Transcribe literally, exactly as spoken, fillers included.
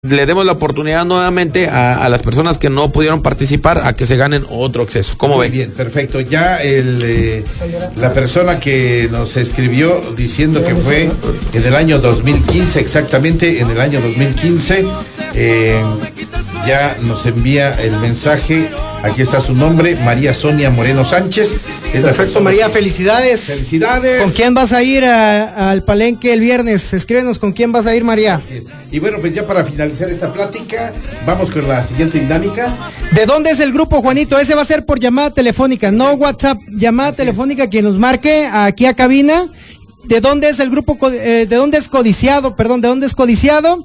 le demos la oportunidad nuevamente a, a las personas que no pudieron participar a que se ganen otro acceso. ¿Cómo Muy ve? bien, perfecto. Ya el, eh, la persona que nos escribió diciendo que fue en el año dos mil quince, exactamente en el año dos mil quince, eh, ya nos envía el mensaje. Aquí está su nombre, María Sonia Moreno Sánchez. Perfecto, María, felicidades. Felicidades. ¿Con quién vas a ir a, al Palenque el viernes? Escríbenos con quién vas a ir, María. Y bueno, pues ya para finalizar esta plática, vamos con la siguiente dinámica. ¿De dónde es el grupo, Juanito? Ese va a ser por llamada telefónica, no WhatsApp, llamada Así telefónica, es. Quien nos marque aquí a cabina. ¿De dónde es el grupo, eh, de dónde es codiciado, perdón, de dónde es codiciado?